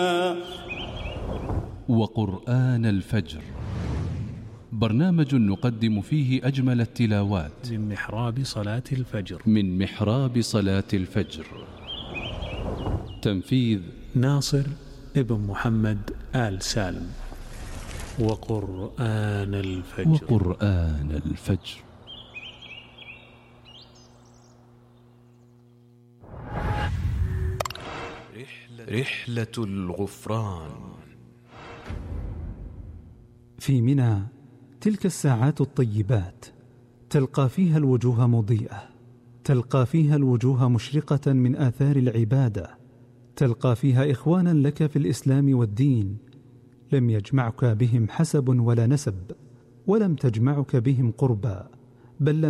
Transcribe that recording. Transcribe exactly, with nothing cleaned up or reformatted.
وقرآن الفجر، برنامج نقدم فيه أجمل التلاوات من محراب صلاة الفجر من محراب صلاة الفجر. تنفيذ ناصر ابن محمد آل سالم. وقرآن الفجر وقرآن الفجر. رحلة الغفران. في منى تلك الساعات الطيبات تلقى فيها الوجوه مضيئة، تلقى فيها الوجوه مشرقة من آثار العبادة، تلقى فيها إخوانا لك في الإسلام والدين، لم يجمعك بهم حسب ولا نسب، ولم تجمعك بهم قربى، بل